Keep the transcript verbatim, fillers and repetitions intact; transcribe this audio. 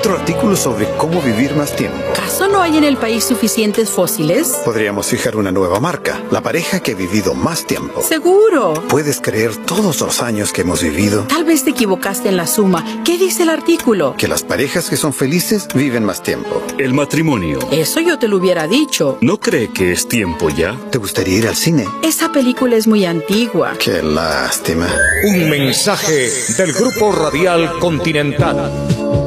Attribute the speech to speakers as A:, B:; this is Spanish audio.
A: Otro artículo sobre cómo vivir más tiempo.
B: ¿Acaso no hay en el país suficientes fósiles?
A: Podríamos fijar una nueva marca. La pareja que ha vivido más tiempo.
B: ¡Seguro!
A: ¿Puedes creer todos los años que hemos vivido?
B: Tal vez te equivocaste en la suma. ¿Qué dice el artículo?
A: Que las parejas que son felices viven más tiempo.
C: El matrimonio.
B: Eso yo te lo hubiera dicho.
C: ¿No cree que es tiempo ya?
A: ¿Te gustaría ir al cine?
B: Esa película es muy antigua.
A: Qué lástima.
D: Un mensaje del Grupo Radial Continental.